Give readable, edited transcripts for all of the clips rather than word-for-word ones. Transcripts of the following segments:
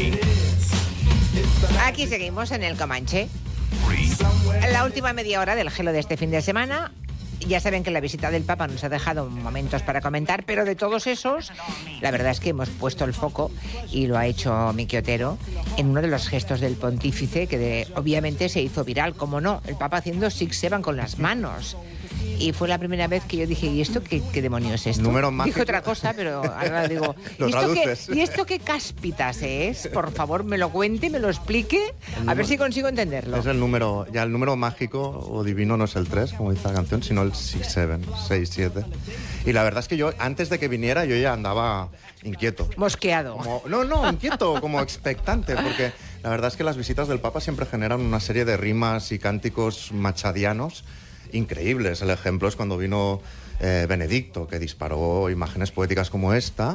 Aquí seguimos en el Comanche. La última media hora del Gelo de este fin de semana. Ya saben que la visita del Papa nos ha dejado momentos para comentar, pero de todos esos, la verdad es que hemos puesto el foco, y lo ha hecho Miki Otero, en uno de los gestos del pontífice que obviamente se hizo viral, como no, el Papa haciendo 6-7 con las manos. Y fue la primera vez que yo dije, ¿y esto qué demonios es esto? Número mágico. Dije otra cosa, pero ahora digo, Lo traduces. ¿y esto qué cáspitas es? Por favor, me lo cuente, me lo explique, a ver si consigo entenderlo. Es el número mágico o divino no es el 3, como dice la canción, sino el 6-7. Y la verdad es que yo, antes de que viniera, yo ya andaba inquieto. Mosqueado. Inquieto, como expectante, porque la verdad es que las visitas del Papa siempre generan una serie de rimas y cánticos machadianos increíbles. El ejemplo es cuando vino Benedicto, que disparó imágenes poéticas como esta.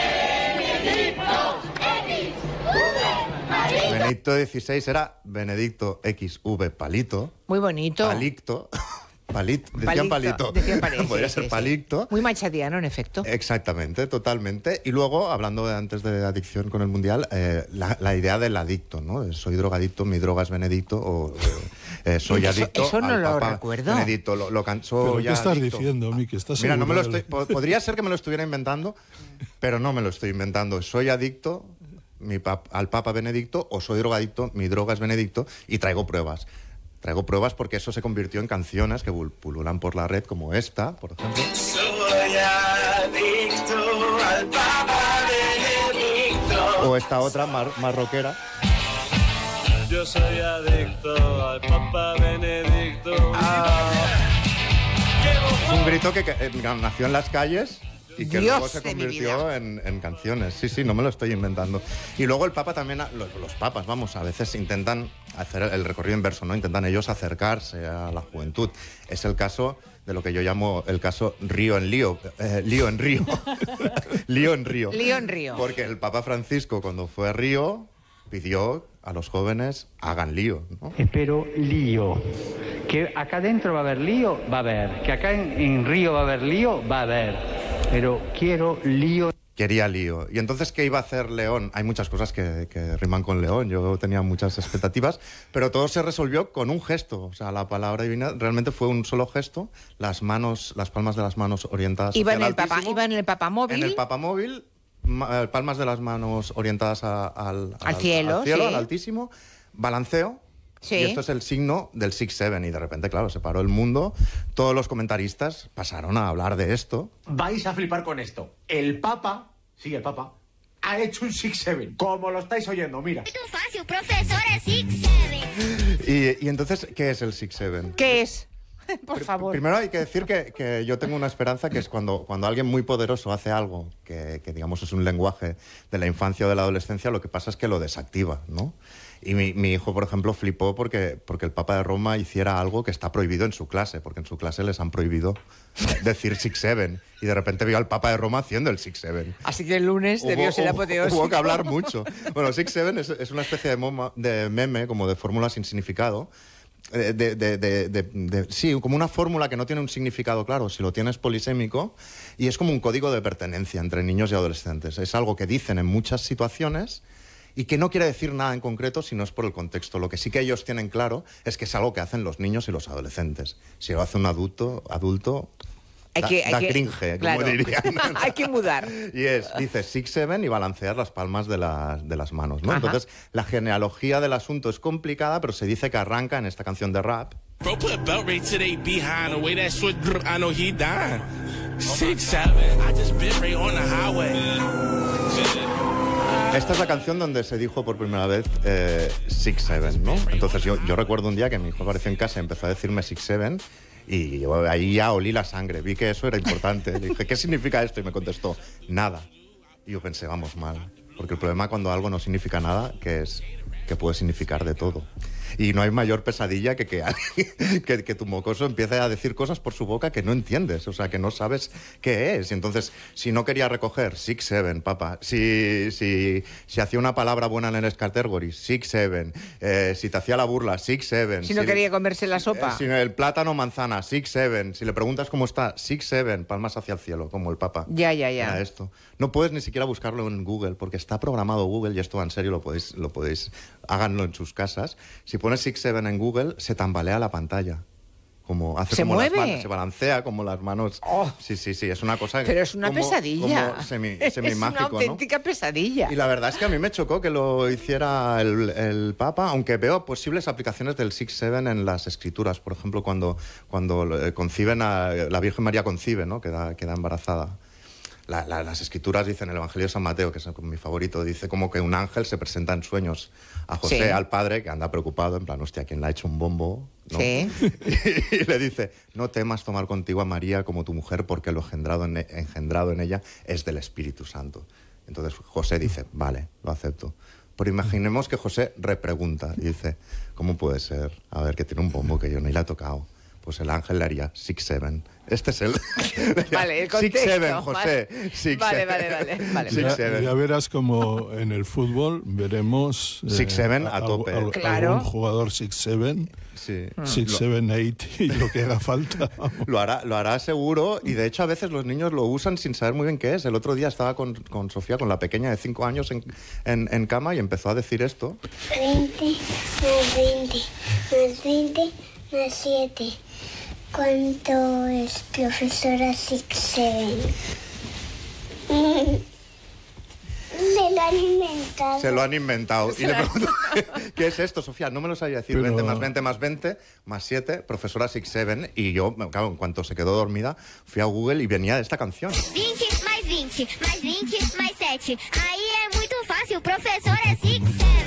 Benedicto XVI era Benedicto XV Palito. Muy bonito. Palicto. Decían palito. Podría ser palicto. Muy machadiano, en efecto. Exactamente, totalmente. Y luego, hablando antes de adicción con el Mundial, la idea del adicto, ¿no? Soy drogadicto, mi droga es Benedicto, o soy adicto. Eso no al lo Papa recuerdo. Benedicto, lo cansó. ¿Pero qué estás diciendo, Miki? ¿Estás Mira, seguro? no me lo estoy. Podría ser que me lo estuviera inventando, pero no me lo estoy inventando. Soy adicto al Papa Benedicto, o soy drogadicto, mi droga es Benedicto, y traigo pruebas. Traigo pruebas porque eso se convirtió en canciones que pululan por la red, como esta, por ejemplo. Soy adicto al Papa Benedicto. O esta otra, más rockera. Yo soy adicto al Papa Benedicto. Un grito que nació en las calles y que Dios luego se de mi convirtió en canciones. Sí, no me lo estoy inventando. Y luego el Papa también, los papas, a veces intentan hacer el recorrido inverso, ¿no? Intentan ellos acercarse a la juventud. Es el caso de lo que yo llamo el caso Río en Lío. Lío en Río. Lío en Río. Lío en Río. Porque el Papa Francisco, cuando fue a Río, pidió a los jóvenes hagan lío, ¿no? Pero lío. Que acá dentro va a haber lío, va a haber. Que acá en Río va a haber lío, va a haber. Pero quiero lío. Quería lío. Y entonces, ¿qué iba a hacer León? Hay muchas cosas que riman con León. Yo tenía muchas expectativas, pero todo se resolvió con un gesto. O sea, la palabra divina realmente fue un solo gesto. Las palmas de las manos orientadas Iba hacia en el Altísimo. Iba en el papamóvil. En el papamóvil, palmas de las manos orientadas al cielo, sí. al Altísimo. Balanceo. Sí. Y esto es el signo del 6-7. Y de repente, claro, se paró el mundo. Todos los comentaristas pasaron a hablar de esto. Vais a flipar con esto. El Papa ha hecho un 6-7. Como lo estáis oyendo, mira. Es fácil, profesor, es 6-7. Y entonces, ¿qué es el 6-7? ¿Qué es? Por favor. Primero hay que decir que yo tengo una esperanza, que es cuando alguien muy poderoso hace algo que digamos es un lenguaje de la infancia o de la adolescencia, lo que pasa es que lo desactiva, ¿no? Y mi hijo, por ejemplo, flipó porque el Papa de Roma hiciera algo que está prohibido en su clase, porque en su clase les han prohibido decir 6-7, y de repente vio al Papa de Roma haciendo el 6-7. Así que el lunes debió ser apoteósico. Hubo que hablar mucho. Bueno, 6-7 es una especie de meme, como de fórmula sin significado. Sí, como una fórmula que no tiene un significado claro, si lo tienes polisémico, y es como un código de pertenencia entre niños y adolescentes. Es algo que dicen en muchas situaciones y que no quiere decir nada en concreto si no es por el contexto. Lo que sí que ellos tienen claro es que es algo que hacen los niños y los adolescentes. Si lo hace un adulto da cringe, claro. como dirían. Hay que mudar. Y dice 6-7 y balancear las palmas de las manos, ¿no? Ajá. Entonces, la genealogía del asunto es complicada, pero se dice que arranca en esta canción de rap. Bro put a belt right to they behind. The way that switch, I know he dying. 6-7, I just been right on the highway. Esta es la canción donde se dijo por primera vez 6-7, ¿no? Entonces yo recuerdo un día que mi hijo apareció en casa y empezó a decirme 6-7 y yo ahí ya olí la sangre, vi que eso era importante. Le dije, ¿qué significa esto? Y me contestó, nada. Y yo pensé, vamos mal. Porque el problema cuando algo no significa nada, que puede significar de todo. Y no hay mayor pesadilla que tu mocoso empiece a decir cosas por su boca que no entiendes, o sea, que no sabes qué es. Y entonces, si no quería recoger, 6-7, papá. Si hacía una palabra buena en el category, 6-7. Si te hacía la burla, 6-7. Si no quería comerse la sopa. Si el plátano manzana, 6-7. Si le preguntas cómo está, 6-7. Palmas hacia el cielo, como el Papa. Ya. Era esto. No puedes ni siquiera buscarlo en Google, porque está programado Google, y esto en serio lo podéis, háganlo en sus casas. Si pones 6-7 en Google, se tambalea la pantalla. ¿Se mueve? Se balancea como las manos. Oh. Sí, es una cosa... Pero es una pesadilla. Como semi-mágico, es una auténtica pesadilla. Y la verdad es que a mí me chocó que lo hiciera el Papa, aunque veo posibles aplicaciones del 6-7 en las escrituras. Por ejemplo, cuando conciben la Virgen María concibe, ¿no? Queda embarazada. Las escrituras dicen, el Evangelio de San Mateo, que es mi favorito, dice como que un ángel se presenta en sueños a José, sí, al padre, que anda preocupado, en plan, hostia, ¿quién le ha hecho un bombo? ¿No? Sí. Y le dice, no temas tomar contigo a María como tu mujer, porque lo engendrado en ella es del Espíritu Santo. Entonces José dice, vale, lo acepto. Pero imaginemos que José repregunta y dice, ¿cómo puede ser? A ver, que tiene un bombo que yo ni le he tocado. Pues el ángel le haría 6-7. Este es el... Vale, el contexto. 6-7, José. Vale. 6-7. Ya verás como en el fútbol veremos... 6-7 a tope. Claro. Algún jugador 6-7, Sí. 6-7-8 y lo que haga falta. Lo hará seguro, y de hecho a veces los niños lo usan sin saber muy bien qué es. El otro día estaba con Sofía, con la pequeña de 5 años en cama, y empezó a decir esto. 20 más 20 más 20 más 7. ¿Cuánto es, profesora 6-7? Se lo han inventado. Y le pregunto, ¿qué es esto, Sofía? No me lo sabía decir. Pero... 20 más 20 más 20 más 7, profesora 6-7. Y yo, claro, en cuanto se quedó dormida, fui a Google y venía de esta canción. 20 más 20 más 20 más 7. Ahí es muy fácil, profesora 6-7.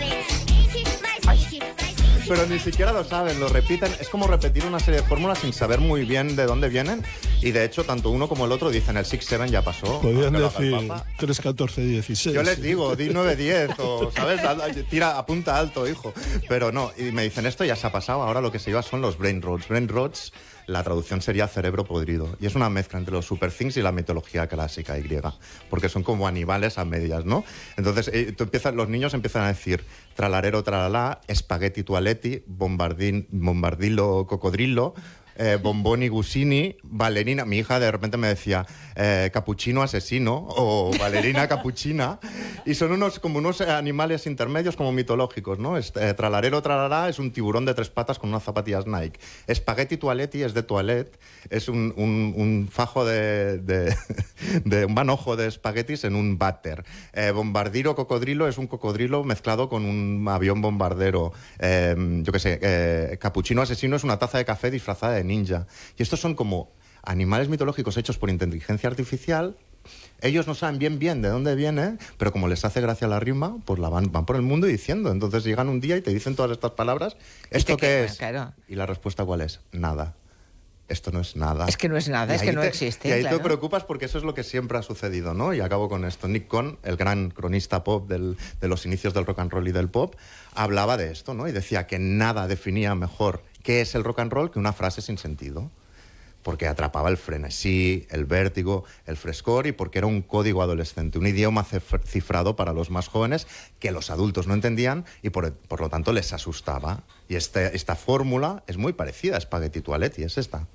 20 más 20 más 20. Pero ni siquiera lo saben, lo repiten. Es como repetir una serie de fórmulas sin saber muy bien de dónde vienen. Y de hecho, tanto uno como el otro dicen el 6-7 ya pasó. Podrían decir 3-14-16. Yo les digo, di 9-10, o, ¿sabes? Tira, apunta alto, hijo. Pero no, y me dicen, esto ya se ha pasado, ahora lo que se lleva son los brain rots. Brain rots, la traducción sería cerebro podrido. Y es una mezcla entre los super things y la mitología clásica y griega. Porque son como animales a medias, ¿no? Entonces, los niños empiezan a decir tralarero, tralalá, espagueti tualetti, bombardillo, cocodrilo, bomboni gusini, ballerina. Mi hija de repente me decía capuchino asesino o ballerina capuchina, y son como unos animales intermedios como mitológicos, ¿no? Tralarero tralará es un tiburón de 3 patas con unas zapatillas Nike. Espagueti tualetti es de toilette, es un fajo de un manojo de espaguetis en un váter. Bombardiro cocodrilo es un cocodrilo mezclado con un avión bombardero. Yo qué sé, capuchino asesino es una taza de café disfrazada de ninja. Y estos son como animales mitológicos hechos por inteligencia artificial. Ellos no saben bien de dónde viene, pero como les hace gracia la rima, pues van por el mundo diciendo. Entonces llegan un día y te dicen todas estas palabras. ¿Esto qué es? Claro. Y la respuesta, ¿cuál es? Nada. Esto no es nada. Es que no es nada, es que no existe. Y ahí claro. te preocupas porque eso es lo que siempre ha sucedido, ¿no? Y acabo con esto. Nick Cohn, el gran cronista pop de los inicios del rock and roll y del pop, hablaba de esto, ¿no? Y decía que nada definía mejor qué es el rock and roll que una frase sin sentido. Porque atrapaba el frenesí, el vértigo, el frescor, y porque era un código adolescente, un idioma cifrado para los más jóvenes que los adultos no entendían y por lo tanto les asustaba. Y esta fórmula es muy parecida a Spaghetti Toaletti, es esta.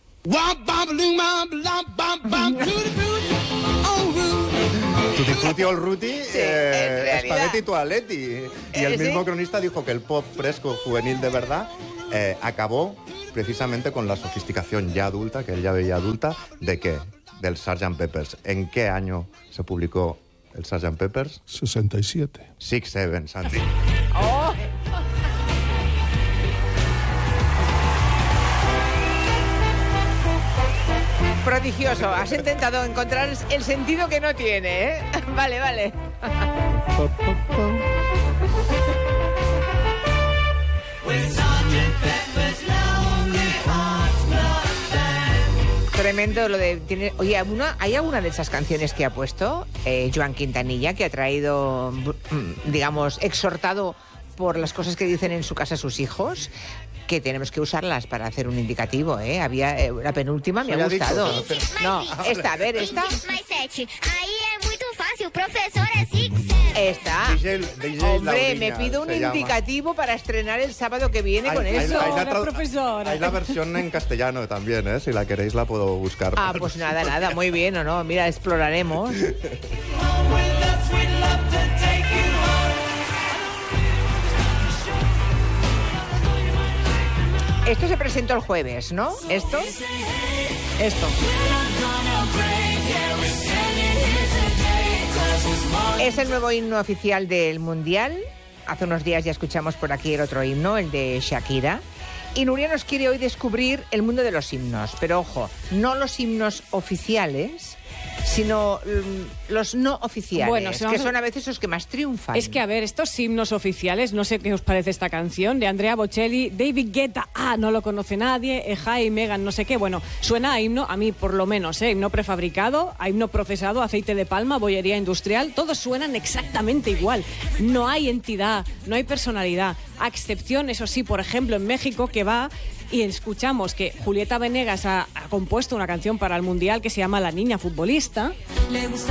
Tutti frutti all ruti, Spaghetti Toaletti. Y el mismo cronista dijo que el pop fresco juvenil de verdad acabó precisamente con la sofisticación ya adulta, que él ya veía adulta, ¿de qué? Del Sgt. Peppers. ¿En qué año se publicó el Sgt. Peppers? 67. 6-7, Santi. ¡Oh! Prodigioso. Has intentado encontrar el sentido que no tiene, ¿eh? Vale. Tremendo lo de... Oye, ¿hay alguna de esas canciones que ha puesto Joan Quintanilla que ha traído, digamos, exhortado por las cosas que dicen en su casa sus hijos, que tenemos que usarlas para hacer un indicativo, ¿eh? Había la penúltima, me ha gustado. No, esta, a ver, esta. Mais 7. Aí é muito fácil, o professor é 6, 7. Esta. DJ Hombre, me Lauriña, pido un se llama. indicativo para estrenar el sábado que viene con eso. Hay la versión en castellano también, ¿eh? Si la queréis la puedo buscar. Ah, pues nada, muy bien, ¿o no? Mira, exploraremos. Esto se presentó el jueves, ¿no? Esto. Es el nuevo himno oficial del Mundial. Hace unos días ya escuchamos por aquí el otro himno, el de Shakira. Y Nuria nos quiere hoy descubrir el mundo de los himnos. Pero ojo, no los himnos oficiales, sino los no oficiales, Bueno, que son a veces los que más triunfan. Es que, a ver, estos himnos oficiales, no sé qué os parece esta canción, de Andrea Bocelli, David Guetta, no lo conoce nadie, Jai, Megan, no sé qué. Bueno, suena a himno, a mí por lo menos, himno prefabricado, a himno procesado, aceite de palma, bollería industrial, todos suenan exactamente igual. No hay entidad, no hay personalidad. A excepción, eso sí, por ejemplo, en México, que va y escuchamos que Julieta Venegas ha compuesto una canción para el Mundial que se llama La Niña Futbolista.